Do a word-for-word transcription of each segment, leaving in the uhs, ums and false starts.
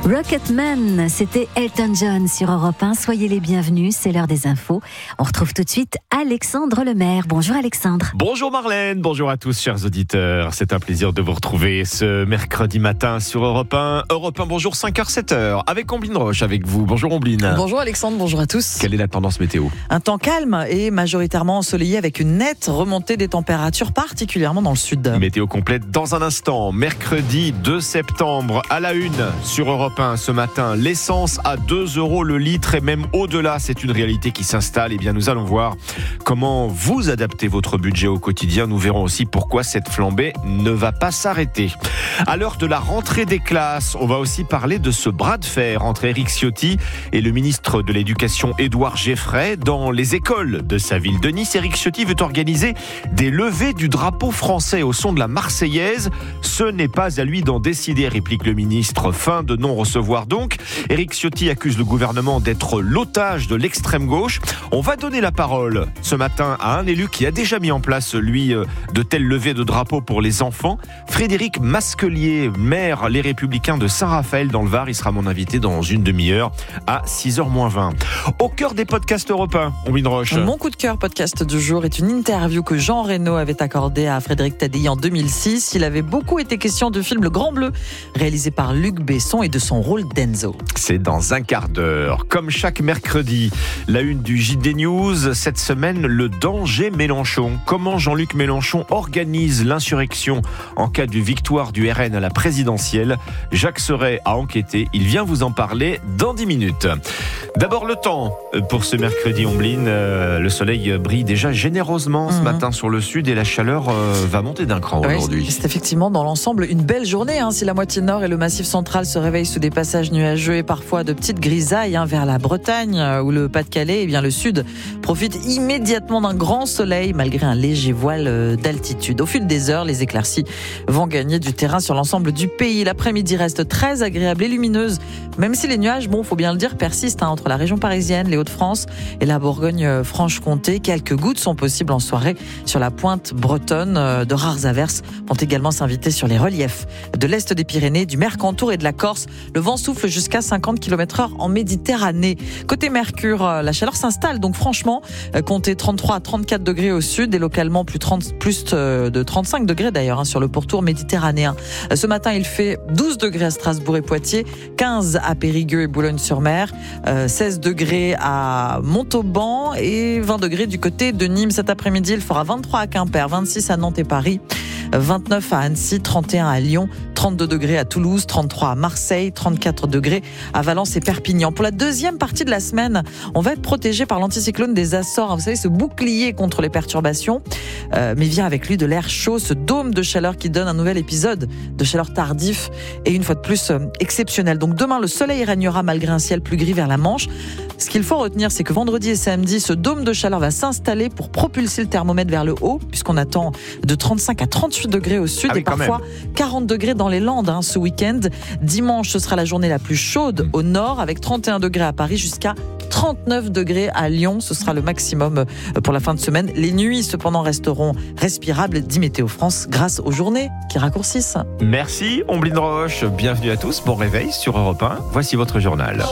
Rocketman, c'était Elton John sur Europe un. Soyez les bienvenus, c'est l'heure des infos. On retrouve tout de suite Alexandre Lemaire. Bonjour Alexandre. Bonjour Marlène, bonjour à tous chers auditeurs. C'est un plaisir de vous retrouver ce mercredi matin sur Europe un. Europe un, bonjour, cinq heures sept heures, avec Omblin Roche avec vous. Bonjour Omblin. Bonjour Alexandre, bonjour à tous. Quelle est la tendance météo ? Un temps calme et majoritairement ensoleillé avec une nette remontée des températures, particulièrement dans le sud. Météo complète dans un instant. Mercredi deux septembre, à la une sur Europe un ce matin. L'essence à deux euros le litre et même au-delà, c'est une réalité qui s'installe. Eh bien, nous allons voir comment vous adaptez votre budget au quotidien. Nous verrons aussi pourquoi cette flambée ne va pas s'arrêter. À l'heure de la rentrée des classes, on va aussi parler de ce bras de fer entre Éric Ciotti et le ministre de l'Éducation Édouard Geoffrey dans les écoles de sa ville de Nice. Éric Ciotti veut organiser des levées du drapeau français au son de la Marseillaise. Ce n'est pas à lui d'en décider, réplique le ministre. Fin de non-recevoir donc. Éric Ciotti accuse le gouvernement d'être l'otage de l'extrême gauche. On va donner la parole ce matin à un élu qui a déjà mis en place, lui, de telles levées de drapeaux pour les enfants. Frédéric Masquelier, maire Les Républicains de Saint-Raphaël dans le Var. Il sera mon invité dans une demi-heure à six heures moins vingt. Au cœur des podcasts européens, Omblin Roche. Mon coup de cœur podcast du jour est une interview que Jean Reno avait accordée à Frédéric Tadei en deux mille six. Il avait beaucoup été question du film Le Grand Bleu, réalisé par Luc Besson et de son rôle d'Enzo. C'est dans un quart d'heure. Comme chaque mercredi, la une du J D News, cette semaine, le danger Mélenchon. Comment Jean-Luc Mélenchon organise l'insurrection en cas de victoire du R N à la présidentielle. Jacques Serret a enquêté. Il vient vous en parler dans dix minutes. D'abord, le temps pour ce mercredi, Omblin. Euh, le soleil brille déjà généreusement ce mmh. matin sur le sud et la chaleur euh, va monter d'un cran oui, aujourd'hui. C'est effectivement dans l'ensemble une belle journée. Hein, si la moitié nord et le massif central se réveillent sous des passages nuageux et parfois de petites grisailles hein, vers la Bretagne ou le Pas-de-Calais, eh bien le sud profite immédiatement d'un grand soleil malgré un léger voile d'altitude. Au fil des heures, les éclaircies vont gagner du terrain sur l'ensemble du pays. L'après-midi reste très agréable et lumineuse, même si les nuages, bon, faut bien le dire, persistent hein, entre la région parisienne, les Hauts-de-France et la Bourgogne-Franche-Comté. Quelques gouttes sont possibles en soirée sur la pointe bretonne. De rares averses vont également s'inviter sur les reliefs de l'est des Pyrénées, du Mercantour et de la Corse. Le vent souffle jusqu'à cinquante kilomètres heure en Méditerranée. Côté Mercure, la chaleur s'installe, donc franchement, comptez trente-trois à trente-quatre degrés au sud et localement plus, trente, plus de trente-cinq degrés d'ailleurs hein, sur le pourtour méditerranéen. Ce matin, il fait douze degrés à Strasbourg et Poitiers, quinze à Périgueux et Boulogne-sur-Mer, euh, seize degrés à Montauban et vingt degrés du côté de Nîmes. Cet après-midi, il fera vingt-trois à Quimper, vingt-six à Nantes et Paris, vingt-neuf à Annecy, trente et un à Lyon, trente-deux degrés à Toulouse, trente-trois à Marseille, trente-quatre degrés à Valence et Perpignan. Pour la deuxième partie de la semaine, on va être protégé par l'anticyclone des Açores. Vous savez, ce bouclier contre les perturbations, euh, mais vient avec lui de l'air chaud, ce dôme de chaleur qui donne un nouvel épisode de chaleur tardif et une fois de plus euh, exceptionnel. Donc demain, le soleil régnera malgré un ciel plus gris vers la Manche. Ce qu'il faut retenir, c'est que vendredi et samedi, ce dôme de chaleur va s'installer pour propulser le thermomètre vers le haut, puisqu'on attend de trente-cinq à trente-huit degrés au sud ah oui, et parfois quarante degrés dans les Landes hein, ce week-end. Dimanche, ce sera la journée la plus chaude au nord, avec trente et un degrés à Paris jusqu'à trente-neuf degrés à Lyon. Ce sera le maximum pour la fin de semaine. Les nuits, cependant, resteront respirables, dit Météo France, grâce aux journées qui raccourcissent. Merci, Omblin Roche. Bienvenue à tous. Bon réveil sur Europe un. Voici votre journal.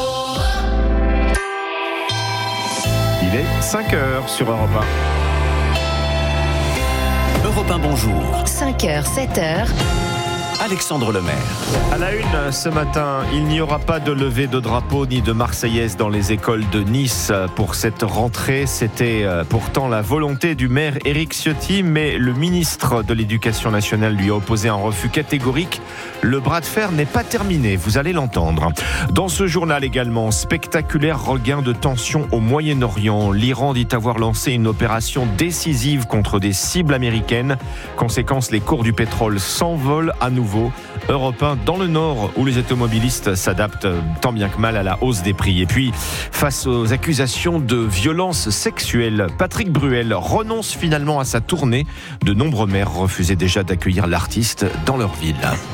Il est cinq heures sur Europe un. Europe un, bonjour. cinq heures, sept heures. Alexandre Lemaire. À la une, ce matin, il n'y aura pas de levée de drapeau ni de Marseillaise dans les écoles de Nice pour cette rentrée. C'était pourtant la volonté du maire Éric Ciotti, mais le ministre de l'Éducation nationale lui a opposé un refus catégorique. Le bras de fer n'est pas terminé, vous allez l'entendre. Dans ce journal également, spectaculaire regain de tension au Moyen-Orient. L'Iran dit avoir lancé une opération décisive contre des cibles américaines. Conséquence, les cours du pétrole s'envolent à nouveau. Europe un dans le Nord où les automobilistes s'adaptent tant bien que mal à la hausse des prix. Et puis, face aux accusations de violence sexuelle, Patrick Bruel renonce finalement à sa tournée. De nombreux maires refusaient déjà d'accueillir l'artiste dans leur ville.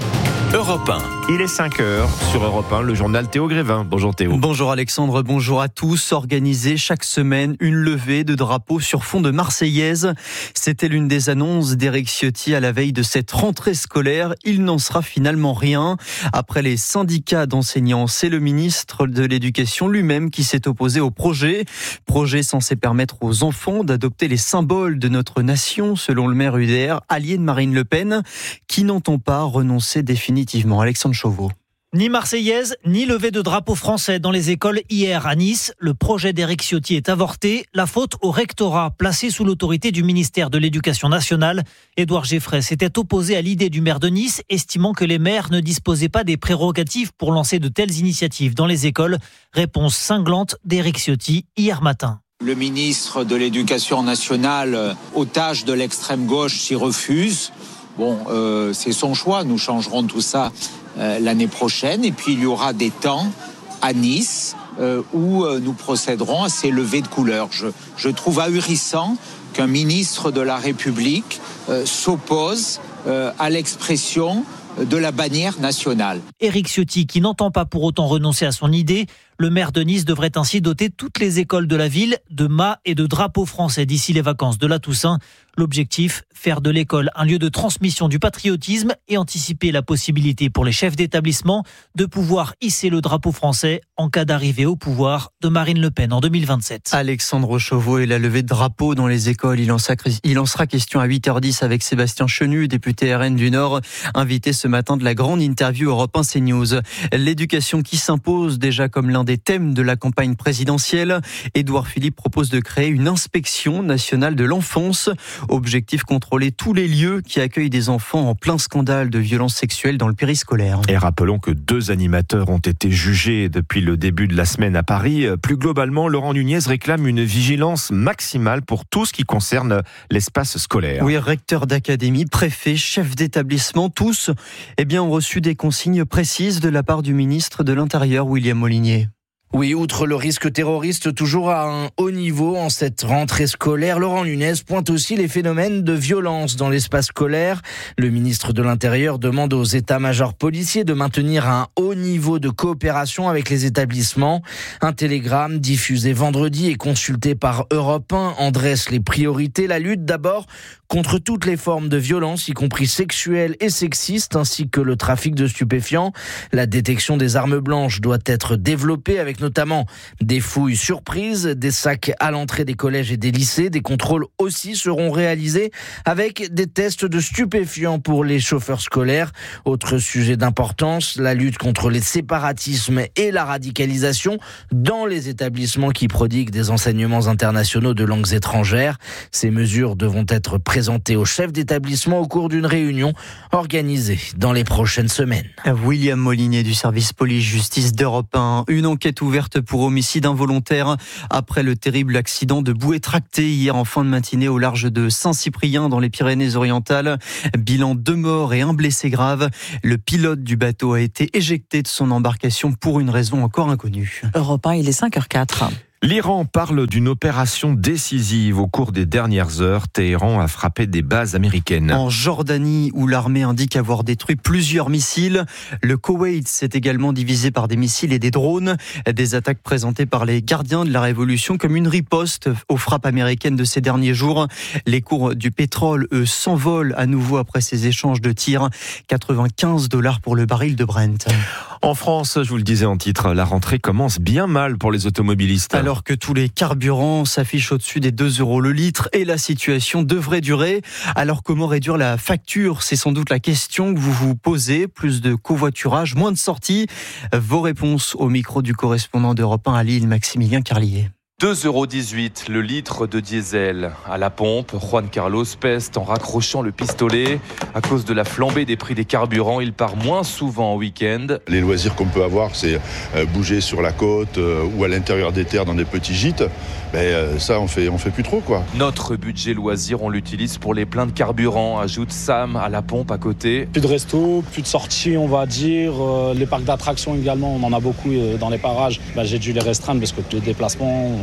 Europe un. Il est cinq heures sur Europe un, le journal Théo Grévin. Bonjour Théo. Bonjour Alexandre, bonjour à tous. Organiser chaque semaine une levée de drapeaux sur fond de Marseillaise. C'était l'une des annonces d'Éric Ciotti à la veille de cette rentrée scolaire. Il n'en sera finalement rien. Après les syndicats d'enseignants, c'est le ministre de l'Éducation lui-même qui s'est opposé au projet. Projet censé permettre aux enfants d'adopter les symboles de notre nation, selon le maire U D R, allié de Marine Le Pen, qui n'entend pas renoncer définitivement. Alexandre Chauveau. Ni Marseillaise, ni levée de drapeau français dans les écoles hier à Nice. Le projet d'Éric Ciotti est avorté. La faute au rectorat, placé sous l'autorité du ministère de l'Éducation nationale. Édouard Geffray s'était opposé à l'idée du maire de Nice, estimant que les maires ne disposaient pas des prérogatives pour lancer de telles initiatives dans les écoles. Réponse cinglante d'Éric Ciotti hier matin. Le ministre de l'Éducation nationale, otage de l'extrême gauche, s'y refuse. Bon, euh, c'est son choix. Nous changerons tout ça euh, l'année prochaine. Et puis, il y aura des temps à Nice euh, où euh, nous procéderons à ces levées de couleurs. Je, je trouve ahurissant qu'un ministre de la République euh, s'oppose euh, à l'expression de la bannière nationale. Éric Ciotti, qui n'entend pas pour autant renoncer à son idée, le maire de Nice devrait ainsi doter toutes les écoles de la ville de mâts et de drapeaux français d'ici les vacances de la Toussaint. L'objectif, faire de l'école un lieu de transmission du patriotisme et anticiper la possibilité pour les chefs d'établissement de pouvoir hisser le drapeau français en cas d'arrivée au pouvoir de Marine Le Pen en deux mille vingt-sept. Alexandre Chauveau et la levée de drapeau dans les écoles. Il en, sera, il en sera question à huit heures dix avec Sébastien Chenu, député R N du Nord, invité ce matin de la grande interview Europe un CNews. L'éducation qui s'impose déjà comme l'un des thèmes de la campagne présidentielle. Édouard Philippe propose de créer une inspection nationale de l'enfance. Objectif, contrôler tous les lieux qui accueillent des enfants en plein scandale de violences sexuelles dans le périscolaire. Et rappelons que deux animateurs ont été jugés depuis le début de la semaine à Paris. Plus globalement, Laurent Nunez réclame une vigilance maximale pour tout ce qui concerne l'espace scolaire. Oui, recteurs d'académie, préfets, chefs d'établissement, tous eh bien, ont reçu des consignes précises de la part du ministre de l'Intérieur, William Molinier. Oui, outre le risque terroriste toujours à un haut niveau en cette rentrée scolaire, Laurent Nunez pointe aussi les phénomènes de violence dans l'espace scolaire. Le ministre de l'Intérieur demande aux états-majors policiers de maintenir un haut niveau de coopération avec les établissements. Un télégramme diffusé vendredi et consulté par Europe un en dresse les priorités. La lutte d'abord contre toutes les formes de violence, y compris sexuelles et sexistes, ainsi que le trafic de stupéfiants. La détection des armes blanches doit être développée avec notamment des fouilles surprises, des sacs à l'entrée des collèges et des lycées. Des contrôles aussi seront réalisés avec des tests de stupéfiants pour les chauffeurs scolaires. Autre sujet d'importance, la lutte contre les séparatismes et la radicalisation dans les établissements qui prodiguent des enseignements internationaux de langues étrangères. Ces mesures devront être présentées aux chefs d'établissement au cours d'une réunion organisée dans les prochaines semaines. William Molinier du service police-justice d'Europe un. Une enquête ouverte pour homicide involontaire après le terrible accident de bouée tractée hier en fin de matinée au large de Saint-Cyprien dans les Pyrénées-Orientales. Bilan deux morts et un blessé grave. Le pilote du bateau a été éjecté de son embarcation pour une raison encore inconnue. Europe un, il est cinq heures quatre. L'Iran parle d'une opération décisive. Au cours des dernières heures, Téhéran a frappé des bases américaines. En Jordanie, où l'armée indique avoir détruit plusieurs missiles. Le Koweït s'est également divisé par des missiles et des drones. Des attaques présentées par les gardiens de la Révolution comme une riposte aux frappes américaines de ces derniers jours. Les cours du pétrole, eux, s'envolent à nouveau après ces échanges de tirs. quatre-vingt-quinze dollars pour le baril de Brent. En France, je vous le disais en titre, la rentrée commence bien mal pour les automobilistes. Alors que tous les carburants s'affichent au-dessus des deux euros le litre et la situation devrait durer. Alors comment réduire la facture ? C'est sans doute la question que vous vous posez. Plus de covoiturage, moins de sorties. Vos réponses au micro du correspondant d'Europe un à Lille, Maximilien Carlier. deux euros dix-huit le litre de diesel à la pompe. Juan Carlos peste en raccrochant le pistolet. À cause de la flambée des prix des carburants, il part moins souvent en week-end. Les loisirs qu'on peut avoir, c'est bouger sur la côte ou à l'intérieur des terres dans des petits gîtes. Ben, ça, on fait, on fait plus trop, quoi. Notre budget loisir, on l'utilise pour les pleins de carburant, ajoute Sam à la pompe à côté. Plus de resto, plus de sorties, on va dire. Les parcs d'attractions également, on en a beaucoup dans les parages. Ben, j'ai dû les restreindre parce que les déplacements,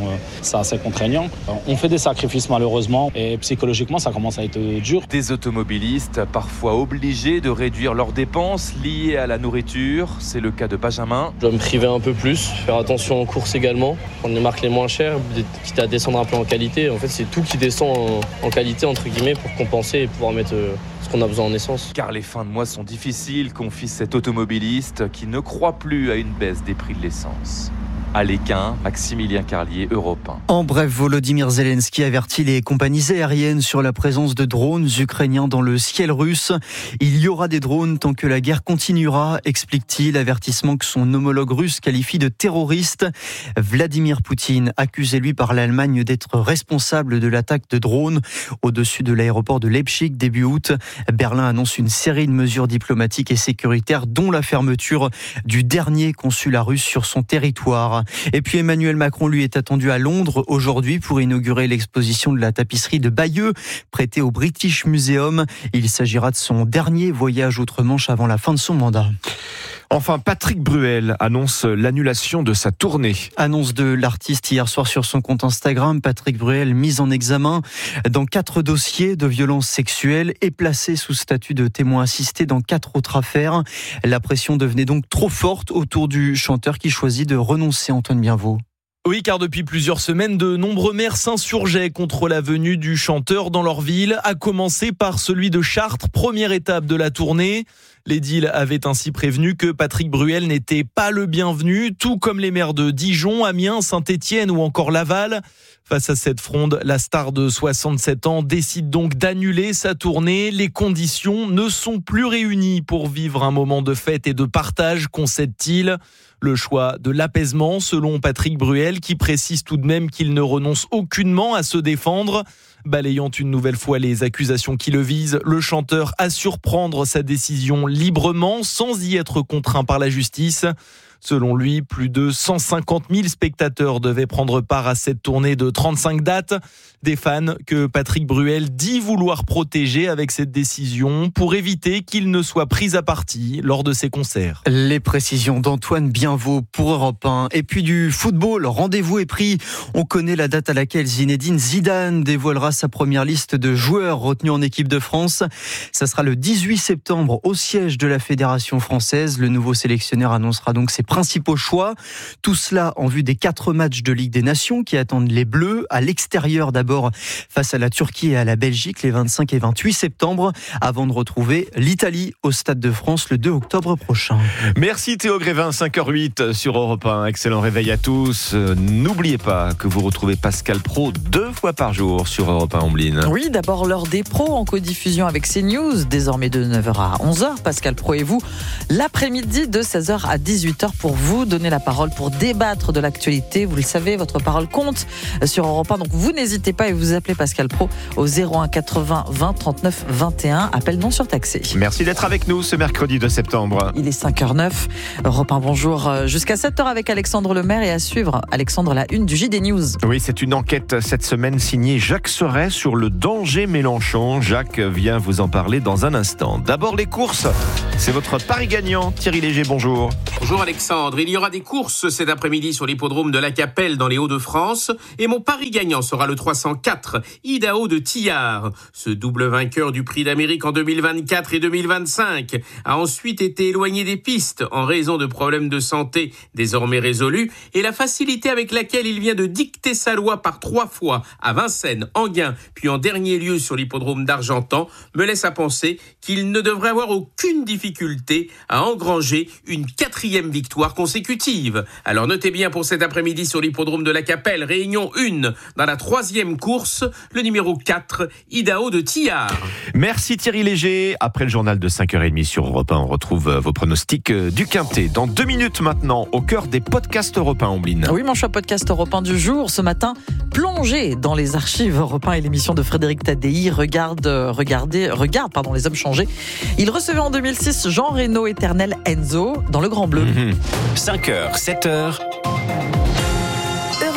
euh, c'est assez contraignant. On fait des sacrifices malheureusement et psychologiquement ça commence à être dur. Des automobilistes parfois obligés de réduire leurs dépenses liées à la nourriture. C'est le cas de Benjamin. Je dois me priver un peu plus, faire attention aux courses également, prendre les marques les moins chères, quitte à descendre un peu en qualité. En fait, c'est tout qui descend en, en qualité entre guillemets pour compenser et pouvoir mettre euh, ce qu'on a besoin en essence. Car les fins de mois sont difficiles, confie cet automobiliste qui ne croit plus à une baisse des prix de l'essence. À l'Équin, Maximilien Carlier, Europe un. En bref, Volodymyr Zelensky avertit les compagnies aériennes sur la présence de drones ukrainiens dans le ciel russe. Il y aura des drones tant que la guerre continuera, explique-t-il, avertissement que son homologue russe qualifie de terroriste. Vladimir Poutine, accusé lui par l'Allemagne d'être responsable de l'attaque de drones au-dessus de l'aéroport de Leipzig début août. Berlin annonce une série de mesures diplomatiques et sécuritaires, dont la fermeture du dernier consulat russe sur son territoire. Et puis Emmanuel Macron, lui, est attendu à Londres aujourd'hui pour inaugurer l'exposition de la tapisserie de Bayeux, prêtée au British Museum. Il s'agira de son dernier voyage outre-Manche avant la fin de son mandat. Enfin, Patrick Bruel annonce l'annulation de sa tournée. Annonce de l'artiste hier soir sur son compte Instagram. Patrick Bruel, mis en examen dans quatre dossiers de violences sexuelles et placé sous statut de témoin assisté dans quatre autres affaires. La pression devenait donc trop forte autour du chanteur qui choisit de renoncer. Antoine Bienvaux. Oui, car depuis plusieurs semaines, de nombreux maires s'insurgeaient contre la venue du chanteur dans leur ville, à commencer par celui de Chartres, première étape de la tournée. L'édile avait ainsi prévenu que Patrick Bruel n'était pas le bienvenu, tout comme les maires de Dijon, Amiens, Saint-Étienne ou encore Laval. Face à cette fronde, la star de soixante-sept ans décide donc d'annuler sa tournée. Les conditions ne sont plus réunies pour vivre un moment de fête et de partage, concède-t-il. Le choix de l'apaisement, selon Patrick Bruel, qui précise tout de même qu'il ne renonce aucunement à se défendre. Balayant une nouvelle fois les accusations qui le visent, le chanteur assure prendre sa décision librement, sans y être contraint par la justice. Selon lui, plus de cent cinquante mille spectateurs devaient prendre part à cette tournée de trente-cinq dates. Des fans que Patrick Bruel dit vouloir protéger avec cette décision pour éviter qu'il ne soit pris à partie lors de ses concerts. Les précisions d'Antoine Bienvaux pour Europe un. Et puis du football, rendez-vous est pris. On connaît la date à laquelle Zinedine Zidane dévoilera sa première liste de joueurs retenus en équipe de France. Ça sera le dix-huit septembre au siège de la Fédération française. Le nouveau sélectionneur annoncera donc ses principaux choix. Tout cela en vue des quatre matchs de Ligue des Nations qui attendent les Bleus à l'extérieur d'abord face à la Turquie et à la Belgique les vingt-cinq et vingt-huit septembre avant de retrouver l'Italie au Stade de France le deux octobre prochain. Merci Théo Grévin, cinq heures huit sur Europe un. Excellent réveil à tous. N'oubliez pas que vous retrouvez Pascal Praud deux fois par jour sur Europe un, Ombline. Oui, d'abord l'heure des pros en codiffusion avec CNews, désormais de neuf heures à onze heures. Pascal Praud et vous, l'après-midi de seize heures à dix-huit heures pour vous donner la parole, pour débattre de l'actualité. Vous le savez, votre parole compte sur Europe un, donc vous n'hésitez pas et vous appelez Pascal Praud au zéro un quatre-vingts vingt trente-neuf vingt et un, appel non surtaxé. Merci d'être avec nous ce mercredi deux septembre. Il est cinq heures neuf, Europe un, bonjour, jusqu'à sept heures avec Alexandre Lemaire et à suivre, Alexandre, la une du J D News. Oui, c'est une enquête cette semaine signée Jacques Serret sur le danger Mélenchon. Jacques vient vous en parler dans un instant. D'abord les courses, c'est votre pari gagnant. Thierry Léger, bonjour. Bonjour Alexandre, il y aura des courses cet après-midi sur l'hippodrome de la Capelle dans les Hauts-de-France et mon pari gagnant sera le trois cent quatre, Idaho de Tillard. Ce double vainqueur du Prix d'Amérique en deux mille vingt-quatre et deux mille vingt-cinq a ensuite été éloigné des pistes en raison de problèmes de santé désormais résolus et la facilité avec laquelle il vient de dicter sa loi par trois fois à Vincennes, Enghien, puis en dernier lieu sur l'hippodrome d'Argentan me laisse à penser qu'il ne devrait avoir aucune difficulté à engranger une quatrième victoire consécutive. Alors notez bien pour cet après-midi sur l'hippodrome de la Capelle, réunion un dans la troisième course, le numéro quatre, Idaho de Tillard. Merci Thierry Léger. Après le journal de cinq heures trente sur Europe un, on retrouve vos pronostics du Quintet. Dans deux minutes maintenant, au cœur des podcasts Europe un, Ombline. Oui, mon choix podcast Europe un du jour, ce matin, plongé dans les archives Europe un et l'émission de Frédéric Tadei, regarde, regardez, regarde, pardon, Les Hommes changés. Il recevait en deux mille six Jean Reno, éternel Enzo, dans Le Grand Bleu. Mmh. cinq heures, sept heures.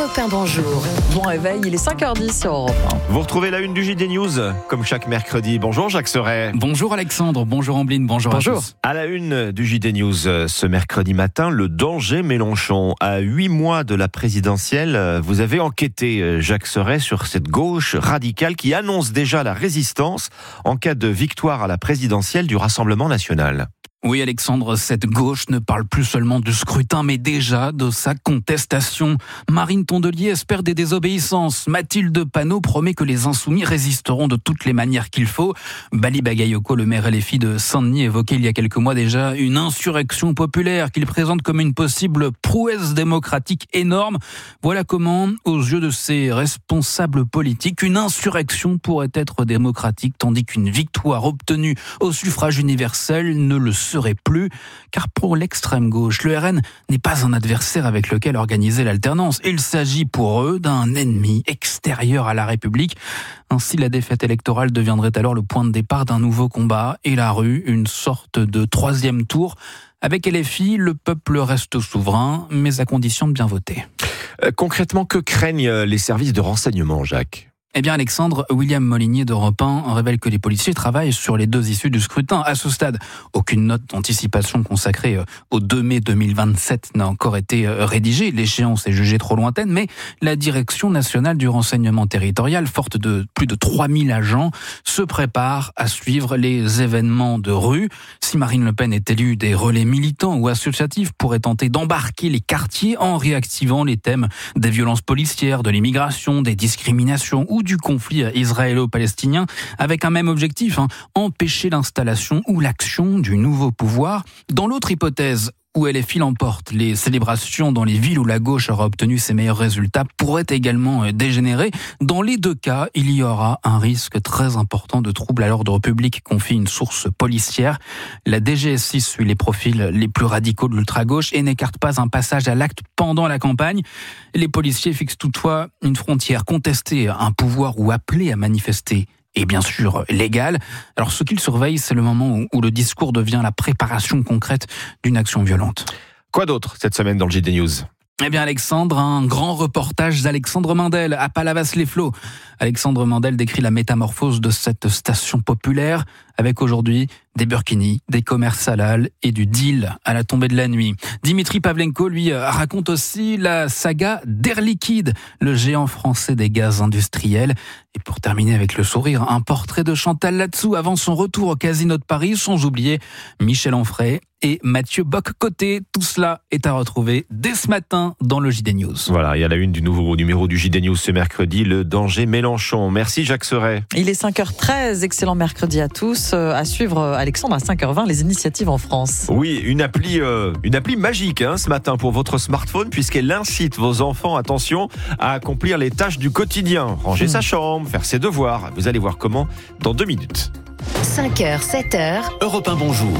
Europe un, bonjour. Bon réveil, il est cinq heures dix sur Europe un. Vous retrouvez la une du J D News, comme chaque mercredi. Bonjour Jacques Serret. Bonjour Alexandre, bonjour Ambline, bonjour, bonjour. à tous. À la une du J D News ce mercredi matin, le danger Mélenchon. À huit mois de la présidentielle, vous avez enquêté, Jacques Serret, sur cette gauche radicale qui annonce déjà la résistance en cas de victoire à la présidentielle du Rassemblement national. Oui Alexandre, cette gauche ne parle plus seulement du scrutin, mais déjà de sa contestation. Marine Tondelier espère des désobéissances. Mathilde Panot promet que les insoumis résisteront de toutes les manières qu'il faut. Bali Bagayoko, le maire L F I de Saint-Denis, évoquait il y a quelques mois déjà une insurrection populaire qu'il présente comme une possible prouesse démocratique énorme. Voilà comment, aux yeux de ses responsables politiques, une insurrection pourrait être démocratique, tandis qu'une victoire obtenue au suffrage universel ne le serait plus, car pour l'extrême gauche, le R N n'est pas un adversaire avec lequel organiser l'alternance. Il s'agit pour eux d'un ennemi extérieur à la République. Ainsi, la défaite électorale deviendrait alors le point de départ d'un nouveau combat et la rue, une sorte de troisième tour. Avec L F I, le peuple reste souverain, mais à condition de bien voter. Euh, concrètement, que craignent les services de renseignement, Jacques ? Eh bien Alexandre, William Molinier d'Europe un révèle que les policiers travaillent sur les deux issues du scrutin. À ce stade, aucune note d'anticipation consacrée au deux mai deux mille vingt-sept n'a encore été rédigée. L'échéance est jugée trop lointaine, mais la Direction nationale du renseignement territorial, forte de plus de trois mille agents, se prépare à suivre les événements de rue. Si Marine Le Pen est élue, des relais militants ou associatifs pourraient tenter d'embarquer les quartiers en réactivant les thèmes des violences policières, de l'immigration, des discriminations ou du conflit israélo-palestinien, avec un même objectif, hein, empêcher l'installation ou l'action du nouveau pouvoir. Dans l'autre hypothèse, où L F I l'emporte, les célébrations dans les villes où la gauche aura obtenu ses meilleurs résultats pourraient également dégénérer. Dans les deux cas, il y aura un risque très important de trouble à l'ordre public, confie une source policière. La D G S I suit les profils les plus radicaux de l'ultra-gauche et n'écarte pas un passage à l'acte pendant la campagne. Les policiers fixent toutefois une frontière. Contester un pouvoir ou appeler à manifester et bien sûr légal. Alors ce qu'ils surveillent, c'est le moment où le discours devient la préparation concrète d'une action violente. Quoi d'autre cette semaine dans le J D News ? Eh bien Alexandre, un grand reportage d'Alexandre Mandel à Palavas-les-Flots. Alexandre Mandel décrit la métamorphose de cette station populaire avec aujourd'hui des burkinis, des commerces halal et du deal à la tombée de la nuit. Dimitri Pavlenko, lui, raconte aussi la saga d'Air Liquide, le géant français des gaz industriels. Et pour terminer avec le sourire, un portrait de Chantal Latsou avant son retour au Casino de Paris, sans oublier Michel Onfray et Mathieu Bock-Côté. Tout cela est à retrouver dès ce matin dans le J D News. Voilà, il y a la une du nouveau numéro du J D News ce mercredi, le danger Mélenchon. Merci Jacques Serret. Il est cinq heures treize, excellent mercredi à tous. À suivre, Alexandre, à cinq heures vingt, les initiatives en France. Oui, une appli, euh, une appli magique hein, ce matin pour votre smartphone, puisqu'elle incite vos enfants, attention, à accomplir les tâches du quotidien. Ranger mmh. sa chambre, faire ses devoirs. Vous allez voir comment dans deux minutes. cinq heures, sept heures. Europe un, bonjour.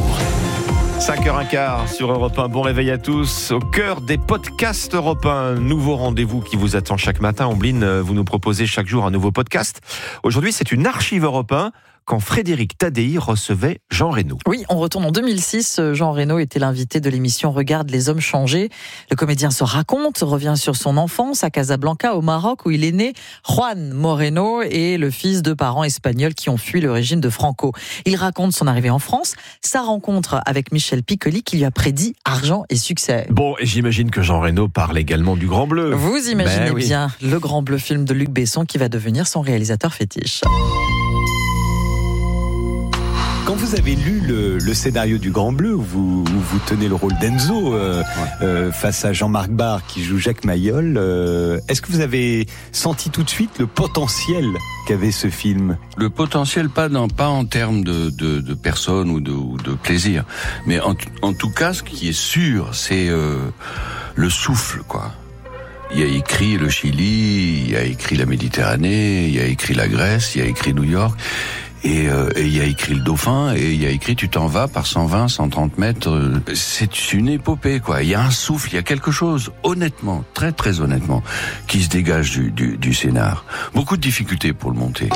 cinq heures quinze sur Europe un, bon réveil à tous. Au cœur des podcasts Europe un, nouveau rendez-vous qui vous attend chaque matin. Ambline, vous nous proposez chaque jour un nouveau podcast. Aujourd'hui, c'est une archive Europe un. Quand Frédéric Tadei recevait Jean Reno. Oui, on retourne en deux mille six. Jean Reno était l'invité de l'émission Regarde les hommes changer. Le comédien se raconte, revient sur son enfance à Casablanca, au Maroc, où il est né. Juan Moreno est le fils de parents espagnols qui ont fui le régime de Franco. Il raconte son arrivée en France, sa rencontre avec Michel Piccoli qui lui a prédit argent et succès. Bon, et j'imagine que Jean Reno parle également du Grand Bleu. Vous imaginez ben oui. bien le Grand Bleu, film de Luc Besson qui va devenir son réalisateur fétiche. Quand vous avez lu le, le scénario du Grand Bleu, où vous, où vous tenez le rôle d'Enzo euh, euh, face à Jean-Marc Barr qui joue Jacques Mayol, euh, est-ce que vous avez senti tout de suite le potentiel qu'avait ce film ? Le potentiel, pas, dans, pas en termes de, de, de personnes ou de, ou de plaisir, mais en, en tout cas, ce qui est sûr, c'est euh, le souffle, quoi. Il y a écrit le Chili, il y a écrit la Méditerranée, il y a écrit la Grèce, il y a écrit New York. Et, euh, et il y a écrit le Dauphin, et il y a écrit tu t'en vas par cent vingt, cent trente mètres. C'est une épopée, quoi. Il y a un souffle, il y a quelque chose, honnêtement, très très honnêtement, qui se dégage du, du, du scénar. Beaucoup de difficultés pour le monter.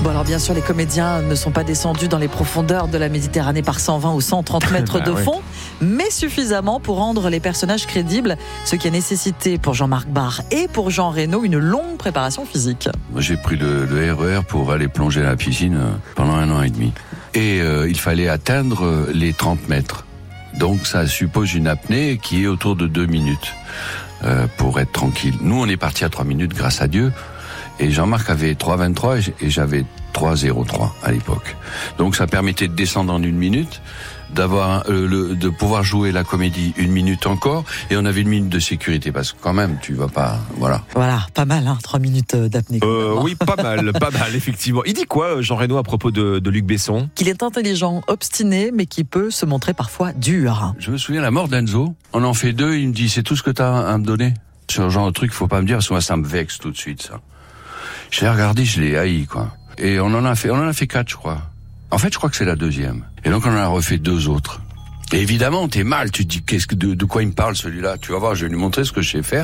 Bon, alors bien sûr, les comédiens ne sont pas descendus dans les profondeurs de la Méditerranée par cent vingt ou cent trente mètres de fond, mais suffisamment pour rendre les personnages crédibles, ce qui a nécessité pour Jean-Marc Barr et pour Jean Reno une longue préparation physique. Moi, j'ai pris le, le R E R pour aller plonger à la piscine pendant un an et demi. Et euh, il fallait atteindre les trente mètres. Donc ça suppose une apnée qui est autour de deux minutes euh, pour être tranquille. Nous, on est parti à trois minutes, grâce à Dieu. Et Jean-Marc avait trois vingt-trois et j'avais trois zéro trois à l'époque. Donc ça permettait de descendre en une minute, d'avoir euh, le, de pouvoir jouer la comédie une minute encore, et on avait une minute de sécurité parce que quand même tu vas pas, voilà. Voilà, pas mal, hein, trois minutes d'apnée. Euh, oui, pas mal, pas mal effectivement. Il dit quoi, Jean Reno, à propos de, de Luc Besson? Qu'il est intelligent, obstiné, mais qui peut se montrer parfois dur. Je me souviens la mort d'Enzo. On en fait deux, il me dit c'est tout ce que t'as à me donner. Ce genre de truc, faut pas me dire, parce que moi ça me vexe tout de suite ça. Je l'ai regardé, je l'ai haï, quoi. Et on en a fait, on en a fait quatre, je crois. En fait, je crois que c'est la deuxième. Et donc, on en a refait deux autres. Et évidemment, t'es mal, tu te dis, qu'est-ce que, de, de quoi il me parle, celui-là? Tu vas voir, je vais lui montrer ce que je sais faire.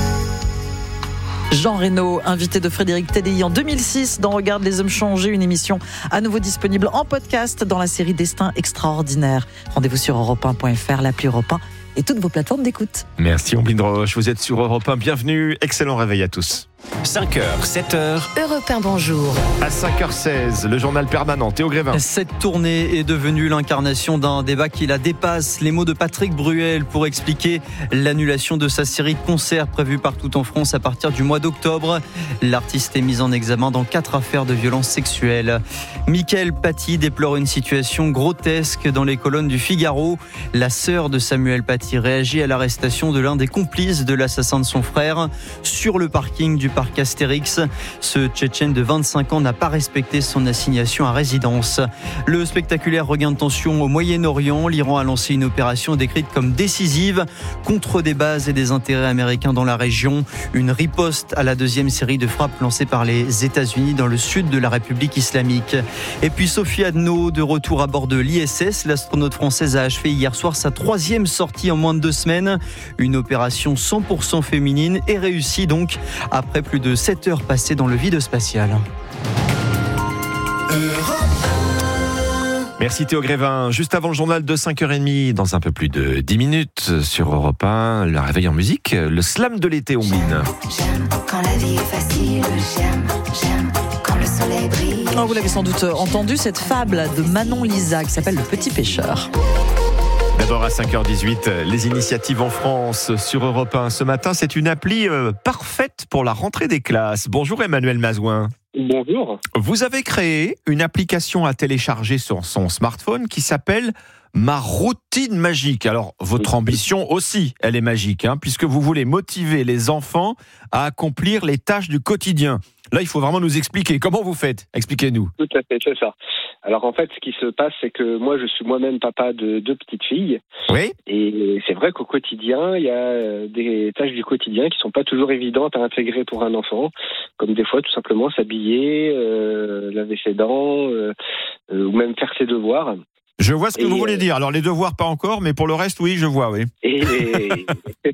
Jean Reno, invité de Frédéric Tadei en deux mille six dans Regarde les hommes changer, une émission à nouveau disponible en podcast dans la série Destin extraordinaire. Rendez-vous sur europe un point f r, l'appli Europe un et toutes vos plateformes d'écoute. Merci Omblin Roche, vous êtes sur Europe un, bienvenue, excellent réveil à tous. cinq heures, sept heures. Europe un, bonjour. À cinq heures seize, le journal permanent, Théo Grévin. Cette tournée est devenue l'incarnation d'un débat qui la dépasse. Les mots de Patrick Bruel pour expliquer l'annulation de sa série de concerts prévue partout en France à partir du mois d'octobre. L'artiste est mis en examen dans quatre affaires de violences sexuelles. Mickaël Paty déplore une situation grotesque dans les colonnes du Figaro. La sœur de Samuel Paty réagit à l'arrestation de l'un des complices de l'assassin de son frère sur le parking du parc Astérix. Ce Tchétchène de vingt-cinq ans n'a pas respecté son assignation à résidence. Le spectaculaire regain de tension au Moyen-Orient. L'Iran a lancé une opération décrite comme décisive contre des bases et des intérêts américains dans la région. Une riposte à la deuxième série de frappes lancée par les États-Unis dans le sud de la République islamique. Et puis Sophie Adno, de retour à bord de l'I S S. L'astronaute française a achevé hier soir sa troisième sortie en moins de deux semaines. Une opération cent pour cent féminine et réussie donc après plus de sept heures passées dans le vide spatial. Merci Théo Grévin. Juste avant le journal de cinq heures trente, dans un peu plus de dix minutes, sur Europe un, le réveil en musique, le slam de l'été, Omblin. J'aime quand la vie est facile, j'aime, j'aime quand le soleil brille. Oh, vous l'avez sans doute entendu, cette fable de Manon Lisa qui s'appelle Le Petit Pêcheur. D'abord à cinq heures dix-huit, les initiatives en France sur Europe un. Ce matin, c'est une appli euh, parfaite pour la rentrée des classes. Bonjour Emmanuel Mazouin. Bonjour. Vous avez créé une application à télécharger sur son smartphone qui s'appelle Ma routine magique. Alors, votre ambition aussi, elle est magique, hein, puisque vous voulez motiver les enfants à accomplir les tâches du quotidien. Là, il faut vraiment nous expliquer. Comment vous faites? Expliquez-nous. Tout à fait, c'est ça. Alors, en fait, ce qui se passe, c'est que moi, je suis moi-même papa de deux petites filles. Oui. Et c'est vrai qu'au quotidien, il y a des tâches du quotidien qui sont pas toujours évidentes à intégrer pour un enfant. Comme des fois, tout simplement, s'habiller, euh, laver ses dents, euh, euh, ou même faire ses devoirs. Je vois ce que et vous voulez euh, dire. Alors, les devoirs, pas encore, mais pour le reste, oui, je vois, oui. Et, et,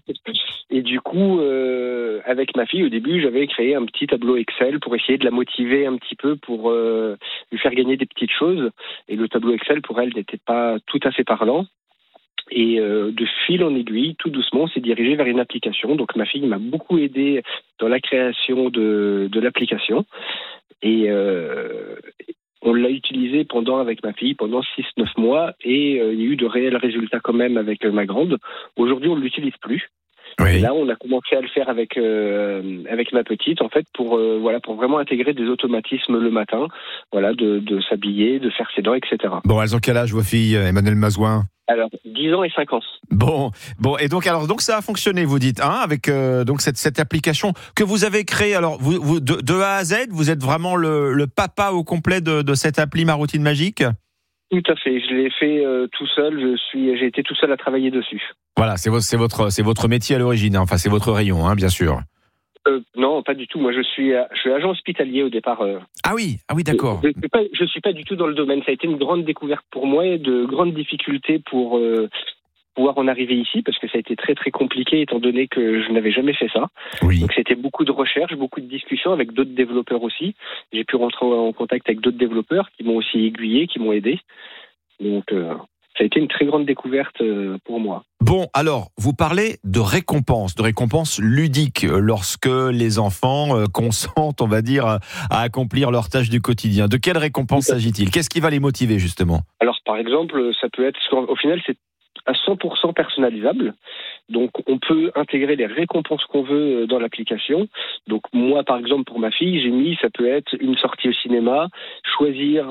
et du coup, euh, avec ma fille, au début, j'avais créé un petit tableau Excel pour essayer de la motiver un petit peu, pour euh, lui faire gagner des petites choses. Et le tableau Excel, pour elle, n'était pas tout à fait parlant. Et euh, de fil en aiguille, tout doucement, on s'est dirigé vers une application. Donc, ma fille m'a beaucoup aidé dans la création de, de l'application. Et... Euh, On l'a utilisé pendant, avec ma fille, pendant six neuf mois, et euh, il y a eu de réels résultats quand même avec euh, ma grande. Aujourd'hui, on ne l'utilise plus. Oui. Et là, on a commencé à le faire avec euh, avec ma petite, en fait, pour euh, voilà, pour vraiment intégrer des automatismes le matin, voilà, de, de s'habiller, de faire ses dents, et cetera. Bon, elles ont quel âge, vos filles, Emmanuel Mazouin? Alors, dix ans et cinq ans. Bon, bon, et donc alors donc ça a fonctionné, vous dites, hein, avec euh, donc cette cette application que vous avez créée. Alors vous, vous de, de A à Z, vous êtes vraiment le, le papa au complet de, de cette appli Ma routine magique. Tout à fait. Je l'ai fait euh, tout seul. Je suis, j'ai été tout seul à travailler dessus. Voilà, c'est votre c'est votre c'est votre métier à l'origine. Hein. Enfin, c'est votre rayon, hein, bien sûr. Euh, non, pas du tout. Moi, je suis, je suis agent hospitalier au départ. Euh. Ah oui, ah oui, d'accord. Je, je suis pas, je suis pas du tout dans le domaine. Ça a été une grande découverte pour moi et de grandes difficultés pour euh, pouvoir en arriver ici, parce que ça a été très très compliqué étant donné que je n'avais jamais fait ça. Oui. Donc c'était beaucoup de recherches, beaucoup de discussions avec d'autres développeurs aussi. J'ai pu rentrer en contact avec d'autres développeurs qui m'ont aussi aiguillé, qui m'ont aidé. Donc euh, ça a été une très grande découverte euh, pour moi. Bon, alors, vous parlez de récompenses, de récompenses ludiques lorsque les enfants euh, consentent, on va dire, à accomplir leurs tâches du quotidien. De quelles récompenses s'agit-il ? Qu'est-ce qui va les motiver, justement ? Alors, par exemple, ça peut être, au final, c'est à cent pour cent personnalisable. Donc, on peut intégrer les récompenses qu'on veut dans l'application. Donc, moi, par exemple, pour ma fille, j'ai mis, ça peut être une sortie au cinéma, choisir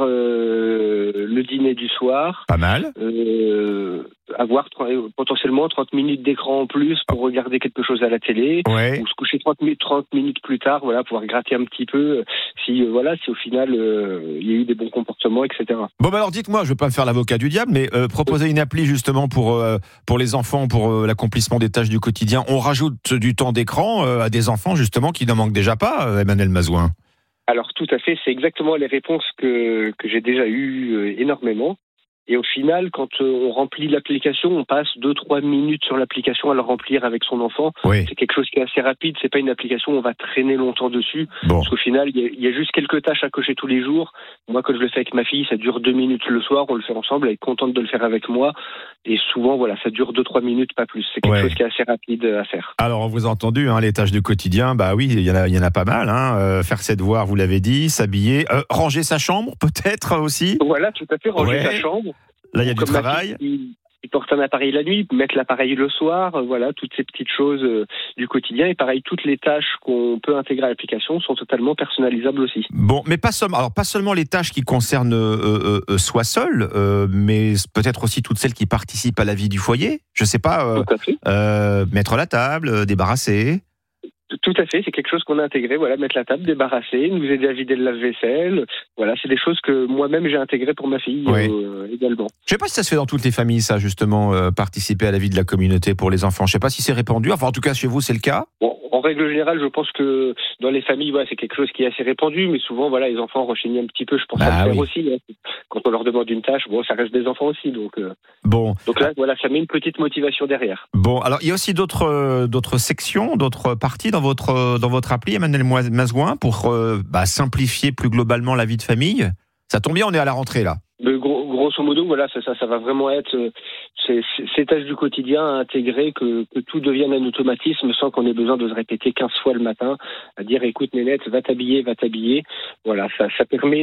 euh, le dîner du soir. Pas mal. Euh, avoir potentiellement trente minutes d'écran en plus pour regarder quelque chose à la télé. Ouais. Ou se coucher trente minutes plus tard, voilà, pouvoir gratter un petit peu si, euh, voilà, si au final, euh, il y a eu des bons comportements, et cetera. Bon, bah alors, dites-moi, je ne veux pas me faire l'avocat du diable, mais euh, proposer une appli, justement, pour, euh, pour les enfants, pour euh, l'accomplissement des tâches du quotidien. On rajoute du temps d'écran euh, à des enfants, justement, qui n'en manquent déjà pas, euh, Emmanuel Mazouin. Alors, tout à fait. C'est exactement les réponses que, que j'ai déjà eues euh, énormément. Et au final, quand on remplit l'application, on passe deux trois minutes sur l'application à le remplir avec son enfant. Oui. C'est quelque chose qui est assez rapide. C'est pas une application où on va traîner longtemps dessus. Bon. Parce qu'au final, il y, a, il y a juste quelques tâches à cocher tous les jours. Moi, quand je le fais avec ma fille, ça dure deux minutes le soir. On le fait ensemble. Elle est contente de le faire avec moi. Et souvent, voilà, ça dure deux trois minutes, pas plus. C'est quelque Ouais. chose qui est assez rapide à faire. Alors, on vous a entendu, hein, les tâches du quotidien, bah oui, il y en a, il y en a pas mal. Hein. Euh, faire ses devoirs, vous l'avez dit, s'habiller, euh, ranger sa chambre, peut-être aussi. Voilà, tout à fait. Ranger Ouais. sa chambre. Là, il y a du Comme ma travail. fille, il porte un appareil la nuit, mettre l'appareil le soir, euh, voilà, toutes ces petites choses euh, du quotidien. Et pareil, toutes les tâches qu'on peut intégrer à l'application sont totalement personnalisables aussi. Bon, mais pas seulement, alors pas seulement les tâches qui concernent euh, euh, euh, soi seul, euh, mais peut-être aussi toutes celles qui participent à la vie du foyer. Je sais pas, euh, Tout à fait. euh, mettre la table, euh, débarrasser. Tout à fait, c'est quelque chose qu'on a intégré, voilà, mettre la table, débarrasser, nous aider à vider le lave-vaisselle. Voilà, c'est des choses que moi-même j'ai intégrées pour ma fille Oui. euh, également. Je sais pas si ça se fait dans toutes les familles, ça, justement, euh, participer à la vie de la communauté pour les enfants. Je sais pas si c'est répandu. Enfin, en tout cas, chez vous, c'est le cas. Bon, en règle générale, je pense que dans les familles, voilà, c'est quelque chose qui est assez répandu, mais souvent, voilà, les enfants rechignent un petit peu. Je pense Bah à le faire oui. aussi. Hein. Quand on leur demande une tâche, bon, ça reste des enfants aussi, donc. Euh, Bon. donc là, voilà, ça met une petite motivation derrière. Bon, alors il y a aussi d'autres euh, d'autres sections, d'autres parties dans votre euh, dans votre appli, Emmanuel Mazouin, pour euh, bah, simplifier plus globalement la vie de famille. Ça tombe bien, on est à la rentrée là. De gros, grosso modo, voilà, ça, ça, ça va vraiment être euh, ces, ces tâches du quotidien à intégrer, que, que tout devienne un automatisme sans qu'on ait besoin de se répéter quinze fois le matin, à dire écoute Nénette, va t'habiller, va t'habiller. Voilà, ça, ça permet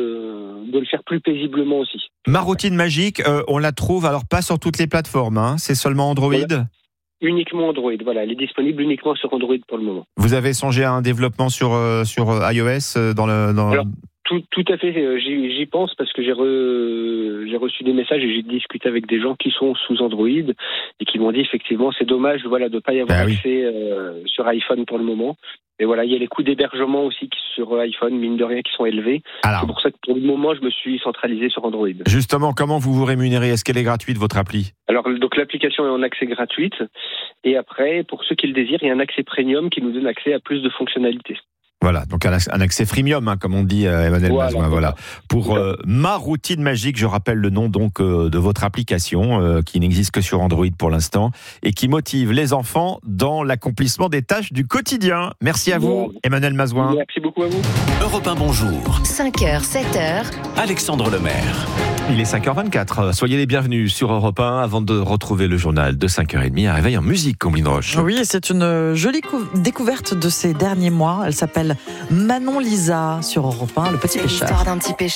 de, de le faire plus paisiblement aussi. Ma routine magique, euh, on la trouve alors pas sur toutes les plateformes, hein, c'est seulement Android. Voilà. Uniquement Android, voilà, elle est disponible uniquement sur Android pour le moment. Vous avez songé à un développement sur euh, sur iOS euh, dans le dans Alors, tout, tout à fait, euh, j'y, j'y pense parce que j'ai, re, j'ai reçu des messages et j'ai discuté avec des gens qui sont sous Android et qui m'ont dit effectivement c'est dommage, voilà, de ne pas y avoir bah oui. accès euh, sur iPhone pour le moment. Et voilà, il y a les coûts d'hébergement aussi qui, sur iPhone, mine de rien, qui sont élevés. Alors, c'est pour ça que pour le moment, je me suis centralisé sur Android. Justement, comment vous vous rémunérez ? Est-ce qu'elle est gratuite, votre appli ? Alors, donc l'application est en accès gratuite. Et après, pour ceux qui le désirent, il y a un accès premium qui nous donne accès à plus de fonctionnalités. Voilà, donc un accès freemium, hein, comme on dit, euh, Emmanuel Voilà, Mazouin. Voilà. Pour euh, Ma Routine Magique, je rappelle le nom donc euh, de votre application, euh, qui n'existe que sur Android pour l'instant, et qui motive les enfants dans l'accomplissement des tâches du quotidien. Merci à vous, Bon. Emmanuel Mazouin. Merci beaucoup à vous. Europe un, bonjour. cinq heures, sept heures. Alexandre Lemaire. Il est cinq heures vingt-quatre. Soyez les bienvenus sur Europe un avant de retrouver le journal de cinq heures trente. Un réveil en musique, Combline Roche. Oui, c'est une jolie cou- découverte de ces derniers mois. Elle s'appelle Manon Lisa sur Europe un, Le Petit C'est Pêcheur. l'histoire d'un petit pêcheur.